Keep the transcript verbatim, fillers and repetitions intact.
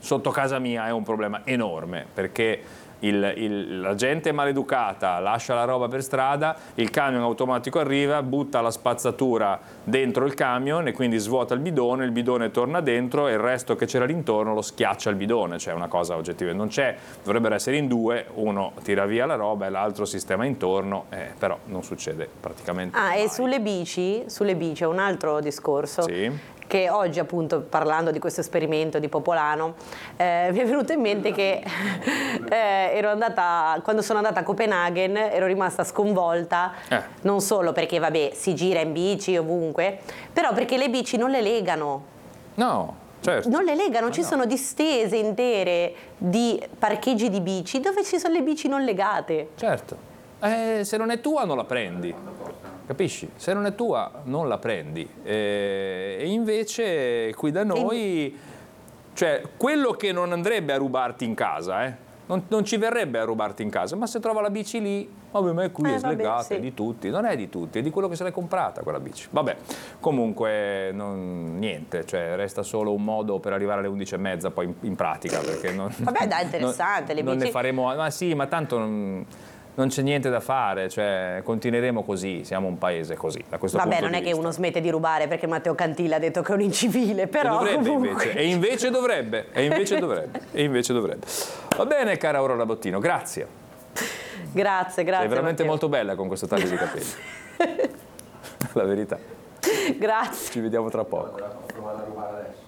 sotto casa mia è un problema enorme, perché il, il, la gente è maleducata, lascia la roba per strada, il camion automatico arriva, butta la spazzatura dentro il camion e quindi svuota il bidone, il bidone torna dentro e il resto che c'era l'intorno lo schiaccia il bidone, cioè una cosa oggettiva. Non c'è, dovrebbero essere in due, uno tira via la roba e l'altro sistema intorno, eh, però non succede praticamente Ah, mai. e sulle bici, sulle bici è un altro discorso. Sì. Che oggi, appunto, parlando di questo esperimento di Popolano, eh, mi è venuto in mente che eh, ero andata, quando sono andata a Copenaghen ero rimasta sconvolta, eh. non solo perché vabbè si gira in bici ovunque, però perché le bici non le legano. No, certo. Non le legano, ci no. sono distese intere di parcheggi di bici dove ci sono le bici non legate. Certo, eh, se non è tua non la prendi. Capisci? Se non è tua non la prendi. E invece qui da noi, cioè quello che non andrebbe a rubarti in casa, eh, non, non ci verrebbe a rubarti in casa, ma se trova la bici lì, vabbè, ma è qui, eh, è slegata, vabbè, sì. è di tutti. Non è di tutti, è di quello che se l'è comprata quella bici. Vabbè, comunque non, niente, cioè resta solo un modo per arrivare alle undici e mezza poi in, in pratica, perché non... Vabbè, dai, interessante, non, le non bici... ne faremo... Ma sì, ma tanto... Non, Non c'è niente da fare, cioè continueremo così, siamo un paese così. Da questo Vabbè, punto non di è che vista. uno smette di rubare perché Matteo Cantilla ha detto che è un incivile, però E dovrebbe comunque... invece, e invece dovrebbe, e invece dovrebbe, e invece dovrebbe. Va bene, cara Aurora Bottino, grazie. Grazie, grazie. Sei veramente Matteo. molto bella con questo taglio di capelli. La verità. Grazie. Ci vediamo tra poco. Ho provato a rubare adesso.